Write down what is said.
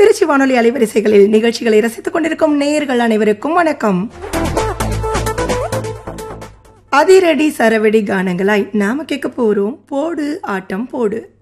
திருச்சி வானொலி அலைவரிசைகளில் நிகழ்ச்சிகளை ரசித்துக் கொண்டிருக்கும் நேயர்கள் அனைவருக்கும் வணக்கம். அதிரடி சரவெடி கானங்களாய் நாம கேட்க போறோம் போடு ஆட்டம் போடு.